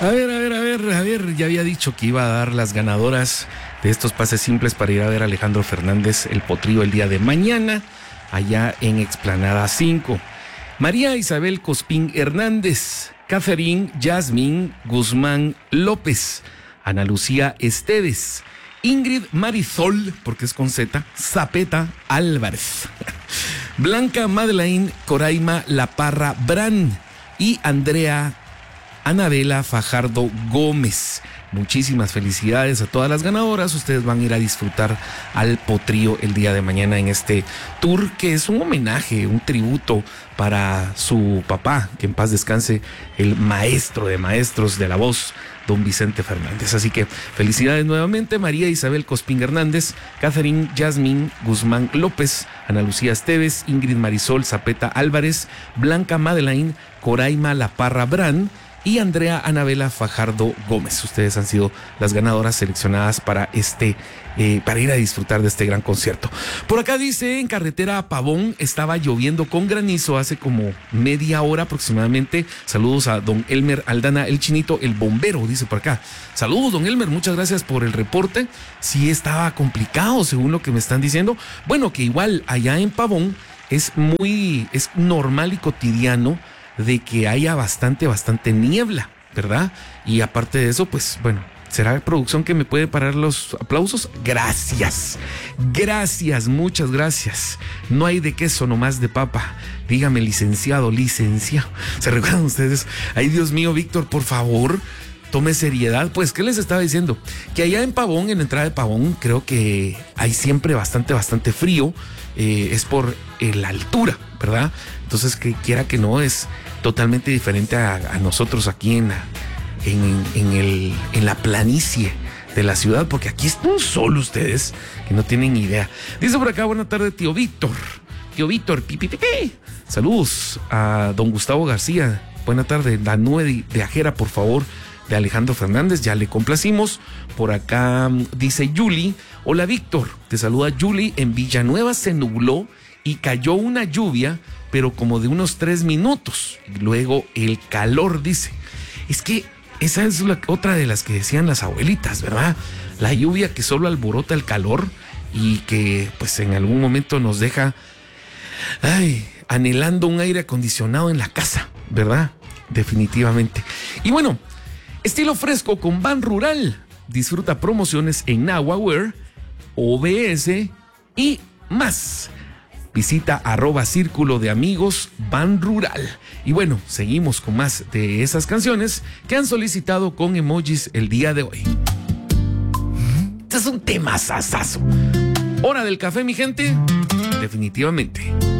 A ver, ya había dicho que iba a dar las ganadoras de estos pases simples para ir a ver a Alejandro Fernández, el potrillo, el día de mañana, allá en Explanada 5. María Isabel Cospín Hernández, Catherine Yasmín Guzmán López, Ana Lucía Esteves, Ingrid Marisol, porque es con Z, Zapeta Álvarez, Blanca Madeleine Coraima La Parra Brán y Andrea Anabela Fajardo Gómez. Muchísimas felicidades a todas las ganadoras. Ustedes van a ir a disfrutar al potrillo el día de mañana en este tour, que es un homenaje, un tributo para su papá, que en paz descanse, el maestro de maestros de la voz, don Vicente Fernández. Así que felicidades nuevamente, María Isabel Cospín Hernández, Catherine Yasmín Guzmán López, Ana Lucía Esteves, Ingrid Marisol Zapeta Álvarez, Blanca Madeleine Coraima La Parra Brán y Andrea Anabela Fajardo Gómez. Ustedes han sido las ganadoras seleccionadas para para ir a disfrutar de este gran concierto. Por acá dice, en carretera a Pavón estaba lloviendo con granizo hace como media hora aproximadamente. Saludos a don Elmer Aldana, el Chinito, el bombero, dice por acá. Saludos, don Elmer, muchas gracias por el reporte. Sí estaba complicado, según lo que me están diciendo. Bueno, que igual allá en Pavón es normal y cotidiano de que haya bastante niebla, ¿verdad? Y aparte de eso, pues bueno, ¿será producción que me puede parar los aplausos? Gracias, muchas gracias. No hay de queso, nomás de papa. Dígame, licenciado. ¿Se recuerdan ustedes? Ay, Dios mío, Víctor, por favor, tome seriedad. Pues, ¿qué les estaba diciendo? Que allá en Pavón, en la entrada de Pavón, creo que hay siempre bastante frío. Es por la altura, ¿verdad? Entonces, que quiera que no, es totalmente diferente a nosotros aquí en la planicie de la ciudad, porque aquí es un sol, ustedes que no tienen idea. Dice por acá, buena tarde, tío Víctor, pipi. Saludos a don Gustavo García, buena tarde. La nube de Ajera, por favor, de Alejandro Fernández, ya le complacimos. Por acá dice Yuli, hola Víctor, te saluda Yuli, en Villanueva se nubló y cayó una lluvia, pero como de unos 3 minutos. Luego el calor, dice. Es que esa es otra de las que decían las abuelitas, ¿verdad? La lluvia que solo alborota el calor y que pues en algún momento nos deja anhelando un aire acondicionado en la casa, ¿verdad? Definitivamente. Y bueno, estilo fresco con Ban Rural. Disfruta promociones en Nahuaware, OBS y más. Visita @Círculo de Amigos Ban Rural. Y bueno, seguimos con más de esas canciones que han solicitado con emojis el día de hoy. Este es un tema sasazo. ¿Hora del café, mi gente? Definitivamente.